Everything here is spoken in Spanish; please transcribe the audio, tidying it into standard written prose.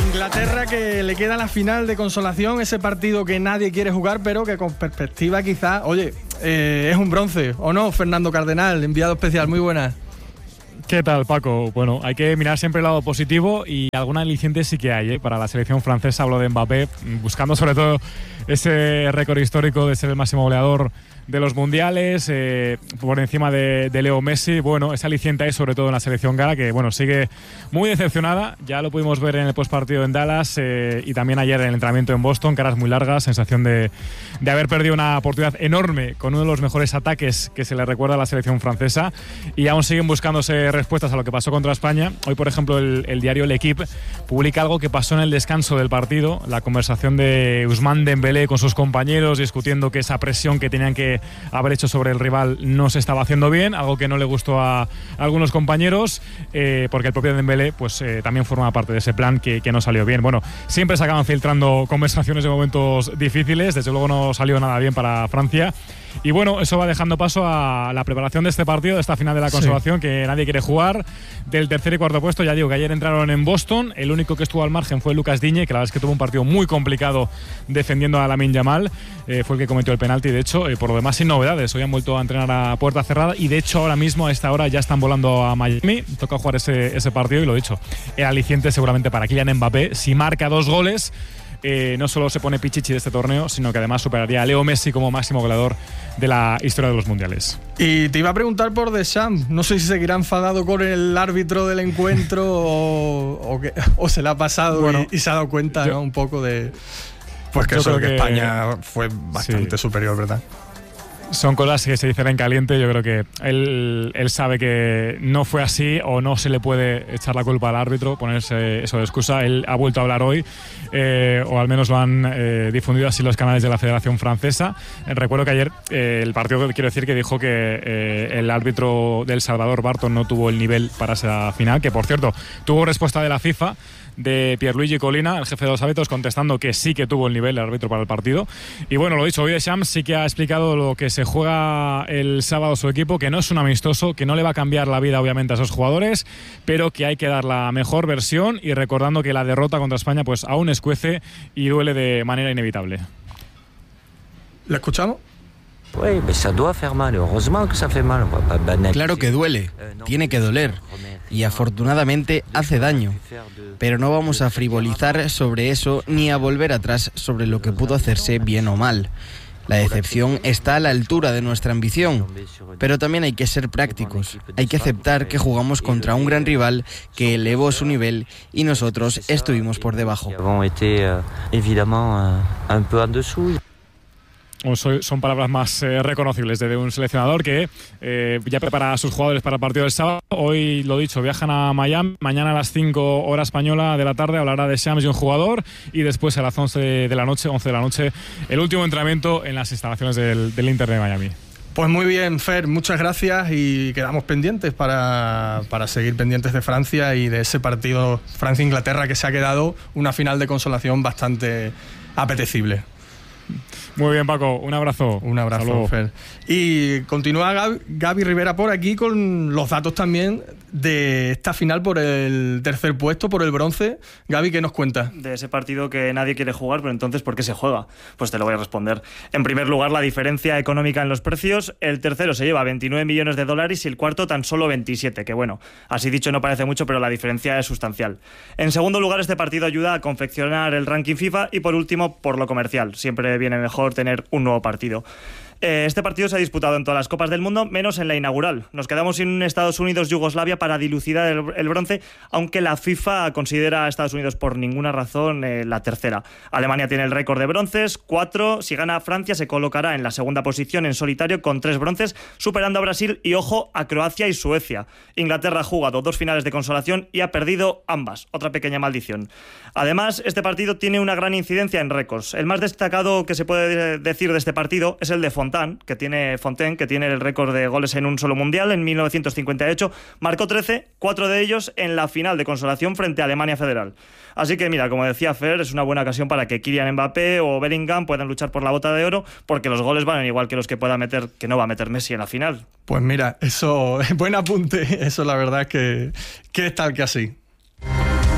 Inglaterra, que le queda la final de consolación, ese partido que nadie quiere jugar, pero que con perspectiva quizás, oye, es un bronce, ¿o no? Fernando Cardenal, enviado especial, muy buenas. ¿Qué tal, Paco? Bueno, hay que mirar siempre el lado positivo y alguna aliciente sí que hay, para la selección francesa. Hablo de Mbappé, buscando sobre todo ese récord histórico de ser el máximo goleador de los mundiales, por encima de Leo Messi. Bueno, ese aliciente hay sobre todo en la selección gala, que bueno, sigue muy decepcionada. Ya lo pudimos ver en el postpartido en Dallas y también ayer en el entrenamiento en Boston, caras muy largas, sensación de haber perdido una oportunidad enorme con uno de los mejores ataques que se le recuerda a la selección francesa, y aún siguen buscándose respuestas a lo que pasó contra España. Hoy, por ejemplo, el diario L'Equipe publica algo que pasó en el descanso del partido, la conversación de Ousmane Dembélé con sus compañeros, discutiendo que esa presión que tenían que haber hecho sobre el rival no se estaba haciendo bien, algo que no le gustó a algunos compañeros, porque el propio Dembélé pues, también forma parte de ese plan que no salió bien. Bueno, siempre se acaban filtrando conversaciones de momentos difíciles, desde luego no salió nada bien para Francia. Y bueno, eso va dejando paso a la preparación de este partido, de esta final de la consolación, que nadie quiere jugar. Del tercer y cuarto puesto, ya digo que ayer entraron en Boston. El único que estuvo al margen fue Lucas Digne, que la verdad es que tuvo un partido muy complicado defendiendo a Lamine Yamal. Fue el que cometió el penalti, de hecho. Por lo demás, sin novedades. Hoy han vuelto a entrenar a puerta cerrada y de hecho ahora mismo, a esta hora, ya están volando a Miami. Toca jugar ese partido y lo dicho, el aliciente seguramente para Kylian Mbappé. Si marca 2 goles, no solo se pone pichichi de este torneo, sino que además superaría a Leo Messi como máximo goleador de la historia de los mundiales. Y te iba a preguntar por Deschamps. No sé si seguirá enfadado con el árbitro del encuentro o se le ha pasado, bueno, y se ha dado cuenta, ¿no? Un poco de... Pues que eso, que España fue bastante superior, ¿verdad? Son cosas que se dicen en caliente. Yo creo que él sabe que no fue así, o no se le puede echar la culpa al árbitro, ponerse eso de excusa. Él ha vuelto a hablar hoy, o al menos lo han difundido así los canales de la Federación Francesa. Recuerdo que ayer el partido, quiero decir, que dijo que el árbitro del Salvador, Barton, no tuvo el nivel para esa final, que por cierto tuvo respuesta de la FIFA, de Pierluigi Collina, el jefe de los árbitros, contestando que sí que tuvo el nivel el árbitro para el partido. Y bueno, lo dicho, hoy Deschamps sí que ha explicado lo que se juega el sábado su equipo, que no es un amistoso, que no le va a cambiar la vida obviamente a esos jugadores, pero que hay que dar la mejor versión, y recordando que la derrota contra España pues aún escuece y duele de manera inevitable. ¿La escuchamos? Claro que duele, tiene que doler, y afortunadamente hace daño, pero no vamos a frivolizar sobre eso ni a volver atrás sobre lo que pudo hacerse bien o mal. La decepción está a la altura de nuestra ambición, pero también hay que ser prácticos. Hay que aceptar que jugamos contra un gran rival que elevó su nivel y nosotros estuvimos por debajo. Son palabras más reconocibles de un seleccionador que ya prepara a sus jugadores para el partido del sábado. Hoy, lo dicho, viajan a Miami. Mañana a las 5 hora española de la tarde hablará de Deschamps y un jugador, y después a las 11 de la noche, el último entrenamiento en las instalaciones del Inter de Miami. Pues muy bien, Fer, muchas gracias, y quedamos pendientes para seguir pendientes de Francia y de ese partido Francia-Inglaterra, que se ha quedado una final de consolación bastante apetecible. Muy bien, Paco, un abrazo. Un abrazo, Fer. Y continúa Gaby Rivera por aquí con los datos también de esta final por el tercer puesto, por el bronce. Gaby, ¿qué nos cuentas? De ese partido que nadie quiere jugar, pero entonces, ¿por qué se juega? Pues te lo voy a responder. En primer lugar, la diferencia económica en los precios. El tercero se lleva 29 millones de dólares y el cuarto tan solo 27, que bueno, así dicho no parece mucho, pero la diferencia es sustancial. En segundo lugar, este partido ayuda a confeccionar el ranking FIFA, y por último, por lo comercial. Siempre viene mejor tener un nuevo partido. Este partido se ha disputado en todas las copas del mundo, menos en la inaugural. Nos quedamos sin un Estados Unidos-Yugoslavia para dilucidar el bronce, aunque la FIFA considera a Estados Unidos por ninguna razón la tercera. Alemania tiene el récord de bronces, 4. Si gana Francia, se colocará en la segunda posición en solitario con 3 bronces, superando a Brasil y, ojo, a Croacia y Suecia. Inglaterra ha jugado 2 finales de consolación y ha perdido ambas. Otra pequeña maldición. Además, este partido tiene una gran incidencia en récords. El más destacado que se puede decir de este partido es el de Fontaine, que tiene el récord de goles en un solo mundial en 1958. Marcó 13, 4 de ellos en la final de consolación frente a Alemania Federal. Así que mira, como decía Fer, es una buena ocasión para que Kylian Mbappé o Bellingham puedan luchar por la bota de oro, porque los goles valen igual que los que pueda meter, que no va a meter Messi en la final. Pues mira, eso, buen apunte. Eso la verdad es que es tal que así.